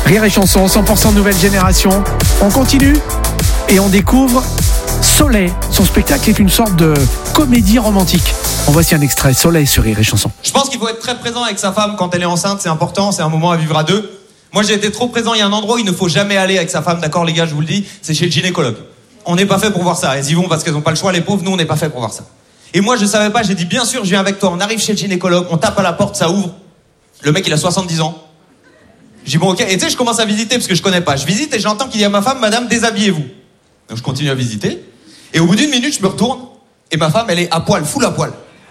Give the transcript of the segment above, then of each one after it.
Rire et chanson, 100% nouvelle génération. On continue et on découvre Soleil. Son spectacle est une sorte de comédie romantique. En voici un extrait, Soleil sur Rire et chanson. Je pense qu'il faut être très présent avec sa femme quand elle est enceinte, c'est important, c'est un moment à vivre à deux. Moi j'ai été trop présent, il y a un endroit où il ne faut jamais aller avec sa femme, d'accord les gars, je vous le dis, c'est chez le gynécologue. On n'est pas fait pour voir ça, elles y vont parce qu'elles n'ont pas le choix, les pauvres, nous on n'est pas fait pour voir ça. Et moi je savais pas, j'ai dit bien sûr je viens avec toi, on arrive chez le gynécologue, on tape à la porte, ça ouvre. Le mec il a 70 ans. Je dis bon ok, et tu sais je commence à visiter parce que je connais pas. Je visite et j'entends qu'il dit à ma femme, madame déshabillez-vous. Donc je continue à visiter, et au bout d'une minute je me retourne, et ma femme elle est à poil, full à poil.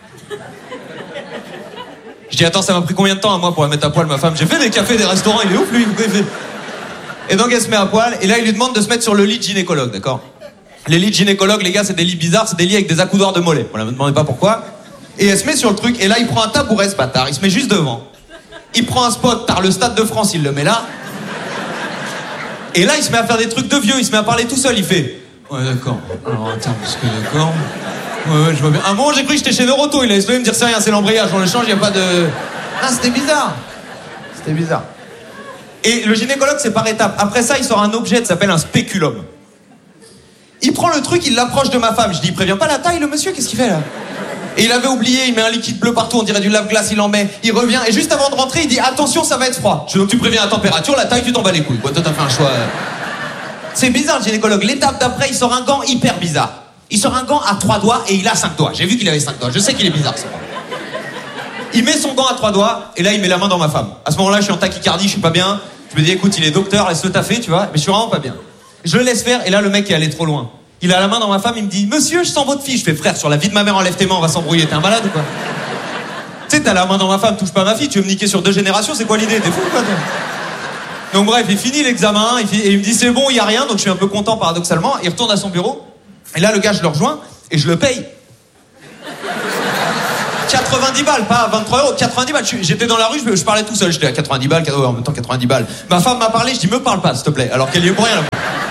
Je dis attends ça m'a pris combien de temps à moi pour la mettre à poil ma femme? J'ai fait des cafés, des restaurants, il est ouf lui. Et donc elle se met à poil et là il lui demande de se mettre sur le lit de gynécologue, d'accord? Les lits de gynécologue les gars c'est des lits bizarres, c'est des lits avec des accoudoirs de mollets. Voilà, me demandez pas pourquoi. Et elle se met sur le truc et là il prend un tabouret ce bâtard, il se met juste devant. Il prend un spot par le Stade de France, il le met là. Et là il se met à faire des trucs de vieux, il se met à parler tout seul, il fait ouais d'accord, alors attends parce que d'accord. Ouais, je vois bien. À un moment, j'ai cru que j'étais chez Neuroto. Il a essayé de me dire c'est rien, c'est l'embrayage, on le change, il n'y a pas de. Ah, c'était bizarre. C'était bizarre. Et le gynécologue, c'est par étapes. Après ça, il sort un objet qui s'appelle un spéculum. Il prend le truc, il l'approche de ma femme. Je dis, il prévient pas la taille, le monsieur, qu'est-ce qu'il fait là? Et il avait oublié, il met un liquide bleu partout, on dirait du lave-glace, il en met. Il revient, et juste avant de rentrer, il dit, attention, ça va être froid. Je dis, donc tu préviens la température, la taille, tu t'en bats les couilles. Toi, t'as fait un choix. C'est bizarre, le gynécologue. L'étape d'après, il sort un gant hyper bizarre. Il sort un gant à 3 doigts et il a 5 doigts. J'ai vu qu'il avait 5 doigts. Je sais qu'il est bizarre, ce gant. Il met son gant à 3 doigts et là, il met la main dans ma femme. À ce moment-là, je suis en tachycardie, je suis pas bien. Je me dis, écoute, il est docteur, laisse-le taffer, tu vois. Mais je suis vraiment pas bien. Je le laisse faire et là, le mec est allé trop loin. Il a la main dans ma femme, il me dit, monsieur, je sens votre fille. Je fais, frère, sur la vie de ma mère, enlève tes mains, on va s'embrouiller. T'es un malade ou quoi? Tu sais, t'as la main dans ma femme, touche pas ma fille. Tu veux me niquer sur 2 générations, c'est quoi l'idée? T'es fou, quoi, toi? Donc bref, il finit l'examen et il me dit, c'est bon, il y a rien. Donc je suis un peu content, paradoxalement. Il retourne à son bureau. Et là, le gars, je le rejoins. Et je le paye. 90 balles, pas 23 euros, 90 balles. J'étais dans la rue, je parlais tout seul. J'étais à 90 balles, en même temps 90 balles. Ma femme m'a parlé, je dis, me parle pas, s'il te plaît. Alors qu'elle y est pour rien là.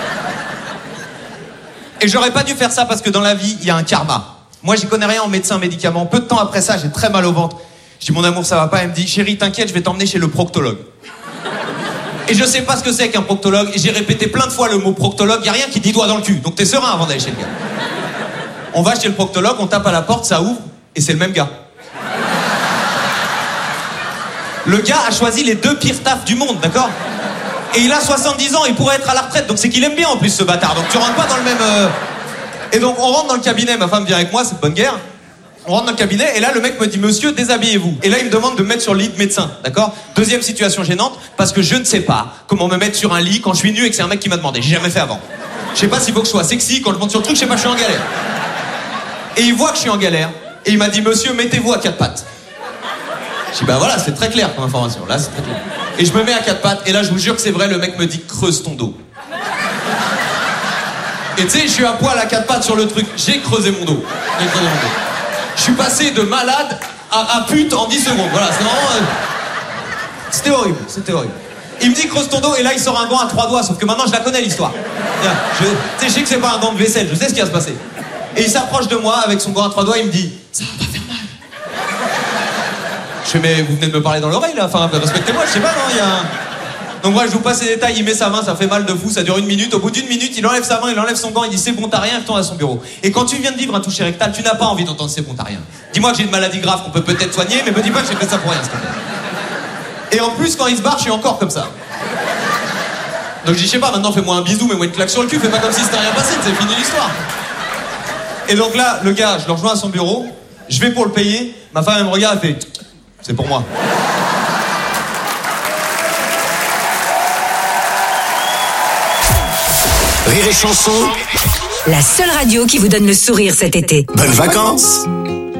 Et j'aurais pas dû faire ça parce que dans la vie, il y a un karma. Moi, j'y connais rien en médecin, médicaments. Peu de temps après ça, j'ai très mal au ventre. Je dis, mon amour, ça va pas. Elle me dit, chérie, t'inquiète, je vais t'emmener chez le proctologue. Et je sais pas ce que c'est qu'un proctologue. Et j'ai répété plein de fois le mot proctologue. Y a rien qui dit doigt dans le cul. Donc t'es serein avant d'aller chez le gars. On va chez le proctologue, on tape à la porte, ça ouvre, et c'est le même gars. Le gars a choisi les 2 pires tafs du monde, d'accord? Et il a 70 ans, il pourrait être à la retraite, donc c'est qu'il aime bien en plus ce bâtard. Donc tu rentres pas dans le même... Et donc on rentre dans le cabinet, ma femme vient avec moi, c'est de bonne guerre. On rentre dans le cabinet, et là le mec me dit, monsieur, déshabillez-vous. Et là il me demande de me mettre sur le lit de médecin, d'accord? Deuxième situation gênante, parce que je ne sais pas comment me mettre sur un lit quand je suis nu et que c'est un mec qui m'a demandé. J'ai jamais fait avant. Je sais pas s'il faut que je sois sexy, quand je monte sur le truc, je sais pas, je suis en galère. Et il voit que je suis en galère, et il m'a dit, monsieur, mettez-vous à 4 pattes. Je dis, bah voilà, c'est très clair comme information, là c'est très clair. Et je me mets à 4 pattes, et là je vous jure que c'est vrai, le mec me dit, creuse ton dos. Et tu sais, je suis à poil à 4 pattes sur le truc, j'ai creusé mon dos. Je suis passé de malade à pute en 10 secondes, voilà, c'est vraiment... C'était horrible, c'était horrible. Il me dit, creuse ton dos, et là il sort un gant à 3 doigts, sauf que maintenant je la connais l'histoire. Tu sais, je sais que c'est pas un gant de vaisselle, je sais ce qui va se passer. Et il s'approche de moi avec son gant à 3 doigts, il me dit, ça va pas faire mal. Je fais, mais vous venez de me parler dans l'oreille là, enfin respectez-moi, je sais pas, non, il y a un... Donc voilà, je vous passe les détails, il met sa main, ça fait mal de fou, ça dure 1 minute. Au bout d'1 minute, il enlève sa main, il enlève son gant, il dit c'est bon, t'as rien, il retourne à son bureau. Et quand tu viens de vivre un toucher rectal, tu n'as pas envie d'entendre c'est bon, t'as rien. Dis-moi que j'ai une maladie grave qu'on peut peut-être soigner, mais me dis pas que j'ai fait ça pour rien, s'il te plaît. Et en plus, quand il se barre, je suis encore comme ça. Donc je dis, je sais pas, maintenant fais-moi un bisou, mets-moi une claque sur le cul, fais pas comme si c'était rien passé, c'est fini l'histoire. Et donc là, le gars, je le rejoins à son bureau, je vais pour le payer, ma femme elle me regarde, elle fait, c'est pour moi. Rire et chanson, la seule radio qui vous donne le sourire cet été. bonnes vacances.